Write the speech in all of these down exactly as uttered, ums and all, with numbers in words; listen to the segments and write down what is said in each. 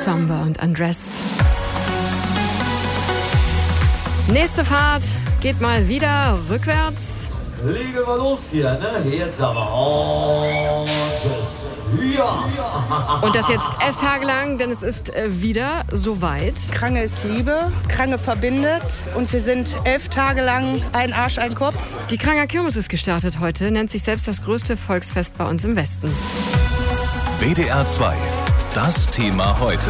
Somber und Undressed. Nächste Fahrt geht mal wieder rückwärts. Legen wir los hier, ne? Jetzt aber. Und tschüss. Ja. Und das jetzt elf Tage lang, denn es ist wieder soweit. Krange ist Liebe, Krange verbindet und wir sind elf Tage lang ein Arsch, ein Kopf. Die Kranger Kirmes ist gestartet heute, nennt sich selbst das größte Volksfest bei uns im Westen. W D R zwei, das Thema heute.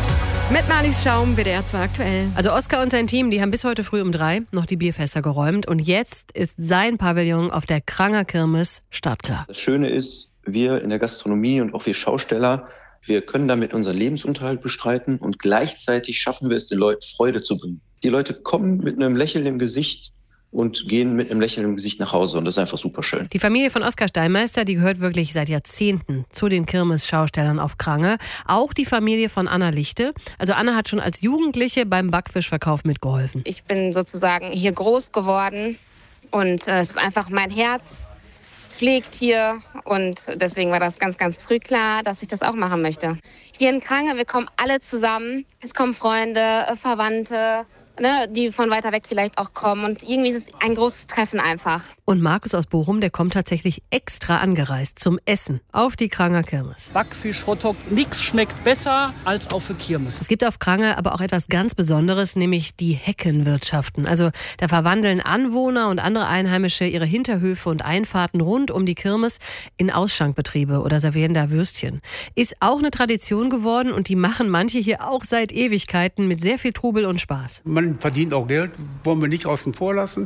Mit Marlies Schaum, W D R zwei aktuell. Also Oskar und sein Team, die haben bis heute früh um drei noch die Bierfässer geräumt. Und jetzt ist sein Pavillon auf der Kranger Kirmes startklar. Das Schöne ist, wir in der Gastronomie und auch wir Schausteller, wir können damit unseren Lebensunterhalt bestreiten und gleichzeitig schaffen wir es, den Leuten Freude zu bringen. Die Leute kommen mit einem Lächeln im Gesicht und gehen mit einem Lächeln im Gesicht nach Hause. Und das ist einfach super schön. Die Familie von Oskar Steinmeister, die gehört wirklich seit Jahrzehnten zu den Kirmes-Schaustellern auf Krange. Auch die Familie von Anna Lichte. Also Anna hat schon als Jugendliche beim Backfischverkauf mitgeholfen. Ich bin sozusagen hier groß geworden und äh, es ist einfach mein Herz schlägt hier. Und deswegen war das ganz, ganz früh klar, dass ich das auch machen möchte. Hier in Krange, wir kommen alle zusammen. Es kommen Freunde, Verwandte, Ne, die von weiter weg vielleicht auch kommen. Und irgendwie ist es ein großes Treffen einfach. Und Markus aus Bochum, der kommt tatsächlich extra angereist zum Essen auf die Kranger Kirmes. Backfisch, Hotdog, nichts schmeckt besser als auf der Kirmes. Es gibt auf Krange aber auch etwas ganz Besonderes, nämlich die Heckenwirtschaften. Also da verwandeln Anwohner und andere Einheimische ihre Hinterhöfe und Einfahrten rund um die Kirmes in Ausschankbetriebe oder servieren da Würstchen. Ist auch eine Tradition geworden und die machen manche hier auch seit Ewigkeiten mit sehr viel Trubel und Spaß. Man verdient auch Geld, wollen wir nicht außen vor lassen.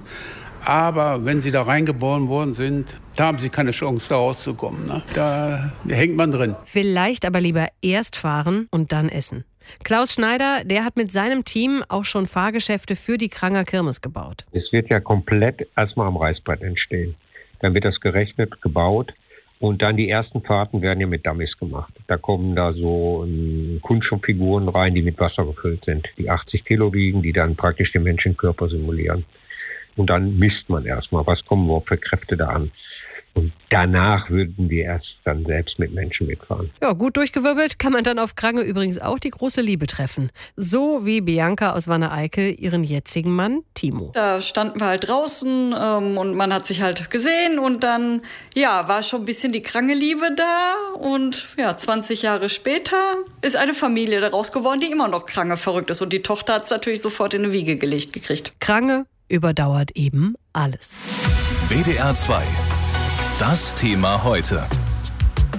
Aber wenn sie da reingeboren worden sind, da haben sie keine Chance, da rauszukommen. Ne? Da hängt man drin. Vielleicht aber lieber erst fahren und dann essen. Klaus Schneider, der hat mit seinem Team auch schon Fahrgeschäfte für die Kranger Kirmes gebaut. Es wird ja komplett erstmal am Reißbrett entstehen. Dann wird das gerechnet, gebaut. Und dann die ersten Fahrten werden ja mit Dummies gemacht. Da kommen da so um, Kunststofffiguren rein, die mit Wasser gefüllt sind, die achtzig Kilo wiegen, die dann praktisch den Menschenkörper simulieren. Und dann misst man erstmal, was kommen überhaupt für Kräfte da an. Und danach würden wir erst dann selbst mit Menschen mitfahren. Ja, gut durchgewirbelt kann man dann auf Krange übrigens auch die große Liebe treffen. So wie Bianca aus Wanne-Eickel ihren jetzigen Mann Timo. Da standen wir halt draußen ähm, und man hat sich halt gesehen und dann, ja, war schon ein bisschen die Krange-Liebe da. Und ja, zwanzig Jahre später ist eine Familie daraus geworden, die immer noch Krange verrückt ist. Und die Tochter hat es natürlich sofort in eine Wiege gelegt gekriegt. Krange überdauert eben alles. W D R zwei. Das Thema heute.